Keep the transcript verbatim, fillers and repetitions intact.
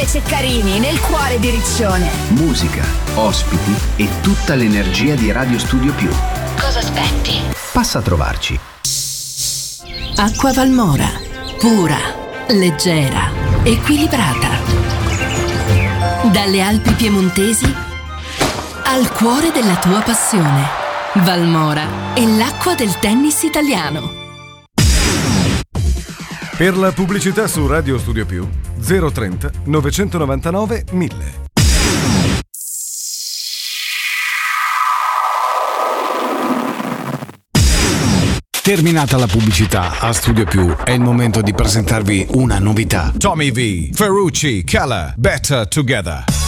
Daniele Ceccarini nel cuore di Riccione. Musica, ospiti e tutta l'energia di Radio Studio Più. Cosa aspetti? Passa a trovarci. Acqua Valmora, pura, leggera, equilibrata. Dalle Alpi piemontesi al cuore della tua passione. Valmora è l'acqua del tennis italiano. Per la pubblicità su Radio Studio Più zero trenta novecentonovantanove mille. Terminata la pubblicità a Studio Più, è il momento di presentarvi una novità. Tommy V, Ferrucci, Keller, Better Together.